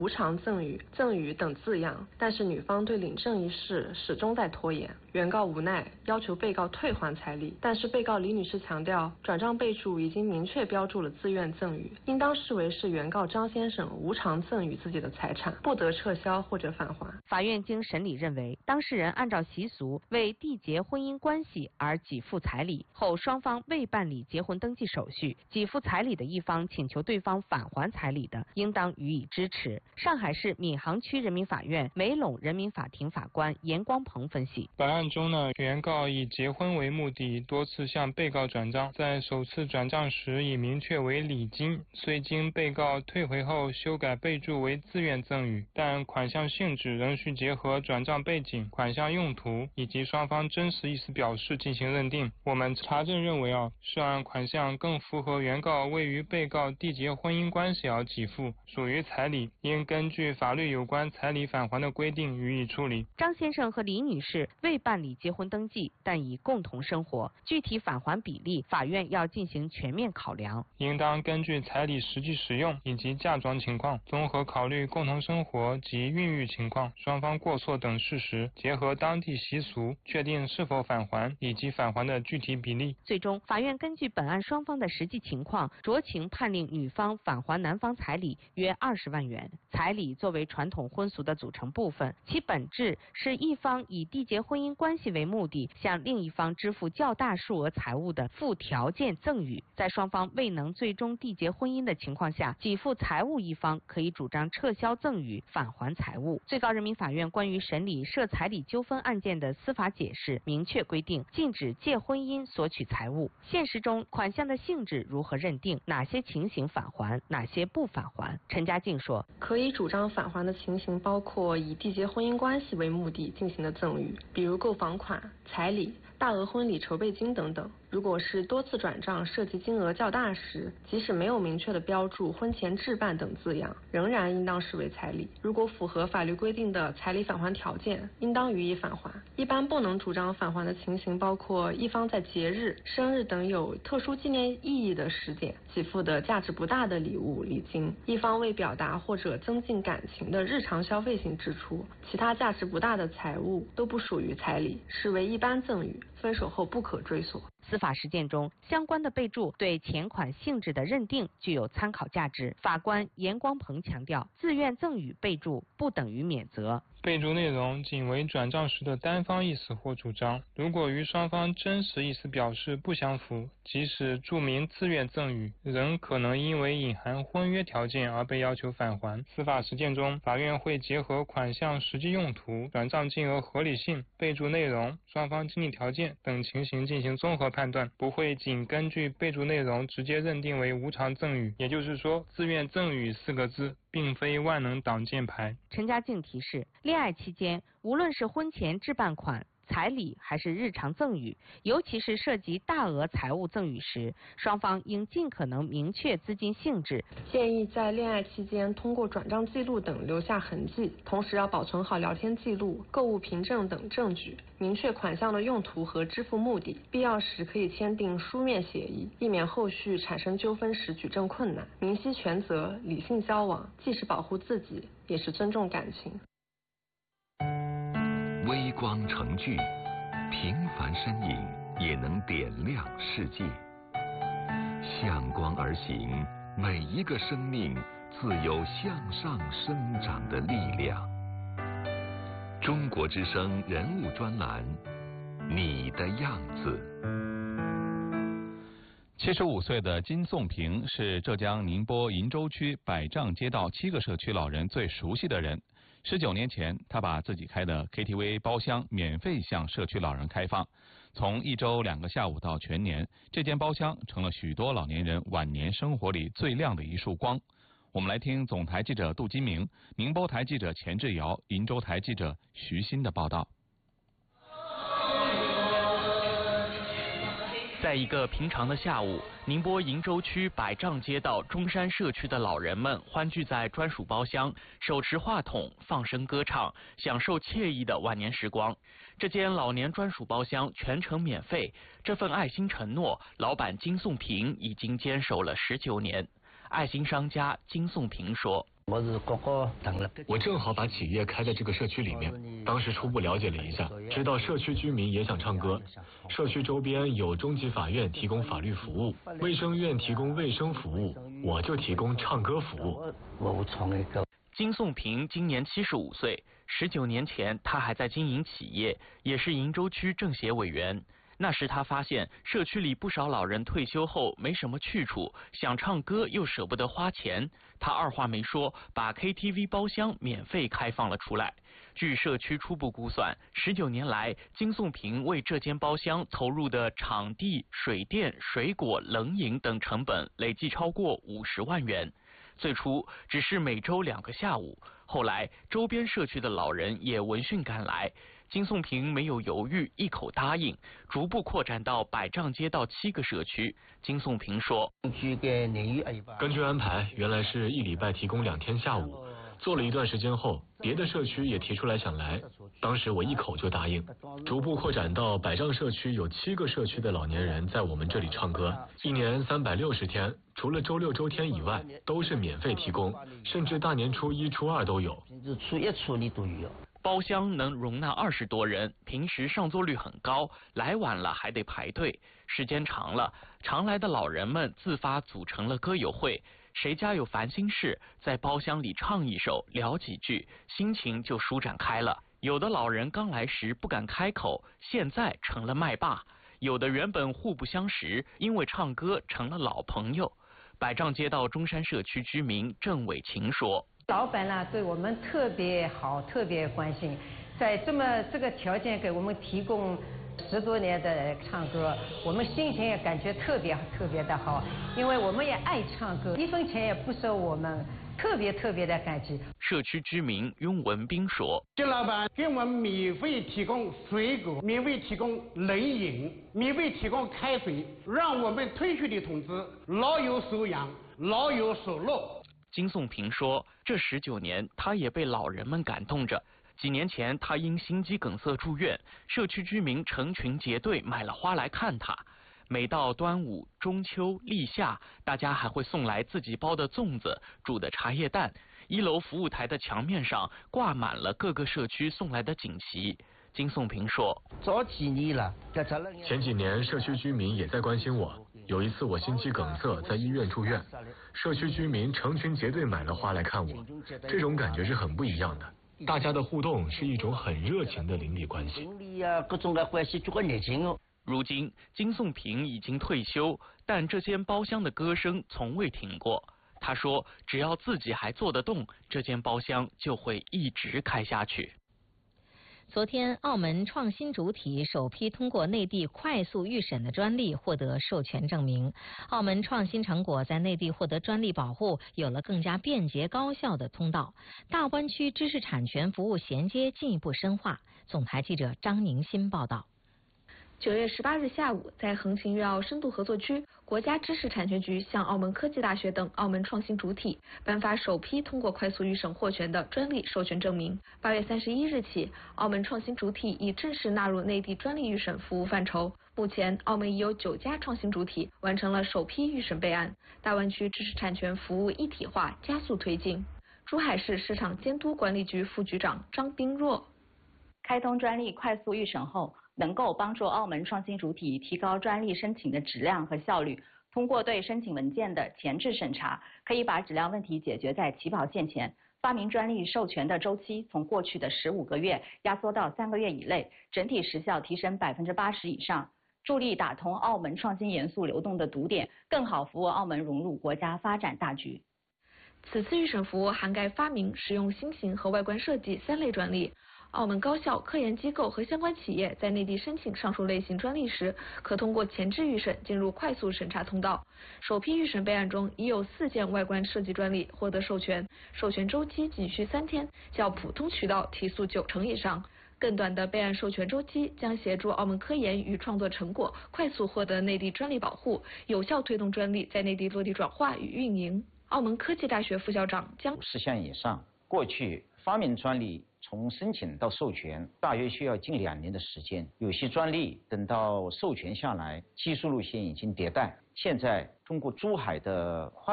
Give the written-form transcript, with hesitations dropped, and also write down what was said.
无偿赠与、赠与等字样，但是女方对领证一事始终在拖延。原告无奈要求被告退还彩礼，但是被告李女士强调，转账备注已经明确标注了自愿赠与，应当视为是原告张先生无偿赠与自己的财产，不得撤销或者返还。 法院经审理认为，当事人按照习俗为缔结婚姻关系而给付彩礼后，双方未办理结婚登记手续，给付彩礼的一方请求对方返还彩礼的，应当予以支持。上海市闵行区人民法院梅陇人民法庭法官严光鹏分析， 本案中呢，原告以结婚为目的，多次向被告转账，在首次转账时已明确为礼金，虽经被告退回后修改备注为自愿赠与，但款项性质仍需结合转账背景、款项用途以及双方真实意思表示进行认定。我们查证认为涉案款项更符合原告为于被告缔结婚姻关系而给付，属于彩礼，应根据法律有关彩礼返还的规定予以处理。 张先生和李女士未办理结婚登记，但已共同生活，具体返还比例，法院要进行全面考量， 应当根据彩礼实际使用以及嫁妆情况，综合考虑共同生活及孕育情况、双方过错等事实，结合当地习俗，确定是否返还以及返还的具体比例。 最终，法院根据本案双方的实际情况，酌情判令女方返还男方彩礼约20万元。彩礼作为传统婚俗的组成部分，其本质是一方以缔结婚姻关系为目的，向另一方支付较大数额财物的附条件赠与。在双方未能最终缔结婚姻的情况下，给付财物一方可以主张撤销赠与，返还财物。最高人民法院关于审理涉彩礼纠纷案件的司法解释明确规定，禁止借婚姻索取财物。现实中，款项的性质如何认定？哪些情形返还？哪些不返还？陈家静说， 可以主张返还的情形包括以缔结婚姻关系为目的进行的赠与，比如购房款、彩礼、大额婚礼筹备金等等。如果是多次转账涉及金额较大时，即使没有明确的标注婚前置办等字样，仍然应当视为彩礼。如果符合法律规定的彩礼返还条件，应当予以返还。一般不能主张返还的情形包括一方在节日、生日等有特殊纪念意义的时点给付的价值不大的礼物礼金，一方为表达或者增进感情的日常消费性支出，其他价值不大的财物都不属于彩礼，视为一般赠与，分手后不可追索。 司法实践中，相关的备注对钱款性质的认定具有参考价值。法官严光鹏强调，自愿赠与备注不等于免责。 备注内容仅为转账时的单方意思或主张，如果与双方真实意思表示不相符，即使注明自愿赠与，仍可能因为隐含婚约条件而被要求返还。司法实践中，法院会结合款项实际用途、转账金额合理性、备注内容、双方经济条件等情形进行综合判断，不会仅根据备注内容直接认定为无偿赠与。也就是说，自愿赠与4个字并非万能挡箭牌。 陈家静提示，恋爱期间，无论是婚前置办款、彩礼还是日常赠与，尤其是涉及大额财物赠与时，双方应尽可能明确资金性质。 建议在恋爱期间通过转账记录等留下痕迹，同时要保存好聊天记录、购物凭证等证据，明确款项的用途和支付目的，必要时可以签订书面协议，避免后续产生纠纷时举证困难。明晰权责，理性交往，既是保护自己，也是尊重感情。 微光成炬，平凡身影也能点亮世界。向光而行，每一个生命自有向上生长的力量。中国之声人物专栏，你的样子。 75岁的金颂平是浙江宁波鄞州区百丈街道7个社区老人最熟悉的人。19年前，他把自己开的 KTV 包厢免费向社区老人开放，从1周2个下午到全年，这间包厢成了许多老年人晚年生活里最亮的一束光。我们来听总台记者杜金明、宁波台记者钱志尧、鄞州台记者徐鑫的报道。 在一个平常的下午，宁波鄞州区百丈街道中山社区的老人们欢聚在专属包厢，手持话筒放声歌唱，享受惬意的晚年时光。这间老年专属包厢全程免费，这份爱心承诺，老板金颂平已经坚守了19年。爱心商家金颂平说：“ 我正好把企业开在这个社区里面，当时初步了解了一下，知道社区居民也想唱歌。社区周边有中级法院提供法律服务，卫生院提供卫生服务，我就提供唱歌服务。 金颂平今年75岁，19年前他还在经营企业，也是鄞州区政协委员。那时他发现社区里不少老人退休后没什么去处，想唱歌又舍不得花钱，他二话没说，把 KTV 包厢免费开放了出来。据社区初步估算，19年来，金颂平为这间包厢投入的场地、水电、水果、冷饮等成本累计超过50万元。最初只是每周2个下午，后来周边社区的老人也闻讯赶来，金颂平没有犹豫，一口答应，逐步扩展到百丈街道7个社区。金颂平说：“ 根据安排，原来是1礼拜提供2天下午。做了一段时间后，别的社区也提出来想来，当时我一口就答应。逐步扩展到百丈社区有7个社区的老年人在我们这里唱歌，1年360天，除了周6周天以外，都是免费提供，甚至大年初1、初2都有。 包厢能容纳20多人，平时上座率很高，来晚了还得排队，时间长了，常来的老人们自发组成了歌友会。谁家有烦心事，在包厢里唱一首，聊几句，心情就舒展开了。有的老人刚来时不敢开口，现在成了麦霸；有的原本互不相识，因为唱歌成了老朋友。百丈街道中山社区居民郑伟琴说：“ 老板呢对我们特别好，特别关心，在这个条件给我们提供10多年的唱歌，我们心情也感觉特别的好，因为我们也爱唱歌，1分钱也不收我们，特别的感激。” 社区居民雍文斌说：“ 金老板给我们免费提供水果，免费提供冷饮，免费提供开水，让我们退休的同志老有所养，老有所乐。” 金颂平说，这19年他也被老人们感动着。几年前，他因心肌梗塞住院，社区居民成群结队买了花来看他。每到端午、中秋、立夏，大家还会送来自己包的粽子、煮的茶叶蛋。1楼服务台的墙面上挂满了各个社区送来的锦旗。金颂平说：“ 早几年了，前几年社区居民也在关心我。有一次我心肌梗塞在医院住院，社区居民成群结队买了花来看我，这种感觉是很不一样的。大家的互动是一种很热情的邻里关系。 各种的关系就很热情哦。”如今，金颂平已经退休，但这间包厢的歌声从未停过。他说：“只要自己还做得动，这间包厢就会一直开下去。” 昨天，澳门创新主体首批通过内地快速预审的专利获得授权证明。澳门创新成果在内地获得专利保护，有了更加便捷高效的通道，大湾区知识产权服务衔接进一步深化。总台记者张宁新报道。 9月18日下午，在横琴粤澳深度合作区，国家知识产权局向澳门科技大学等澳门创新主体颁发首批通过快速预审获权的专利授权证明。8月31日起，澳门创新主体已正式纳入内地专利预审服务范畴。目前，澳门已有9家创新主体完成了首批预审备案，大湾区知识产权服务一体化加速推进。珠海市市场监督管理局副局长张冰若： 开通专利快速预审后，能够帮助澳门创新主体提高专利申请的质量和效率。通过对申请文件的前置审查，可以把质量问题解决在起跑线前。发明专利授权的周期从过去的15个月压缩到3个月以内，整体时效提升80%以上，助力打通澳门创新元素流动的堵点，更好服务澳门融入国家发展大局。 此次预审服务涵盖发明、使用新型和外观设计3类专利。澳门高校、科研机构和相关企业在内地申请上述类型专利时，可通过前置预审进入快速审查通道。首批预审备案中已有4件外观设计专利获得授权，授权周期仅需3天，较普通渠道提速90%以上。更短的备案授权周期将协助澳门科研与创作成果快速获得内地专利保护，有效推动专利在内地落地转化与运营。澳门科技大学副校长江 50项以上，过去发明专利从申请到授权大约需要近2年的时间，有些专利等到授权下来，技术路线已经迭代。现在通过珠海的